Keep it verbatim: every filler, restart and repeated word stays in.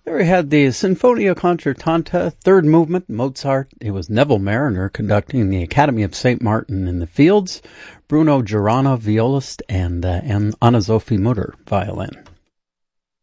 There we had the Sinfonia Concertanta, third movement, Mozart. It was Neville Mariner conducting the Academy of Saint Martin in the Fields, Bruno Girana, violist, and uh, Anna Sophie Mutter, violin.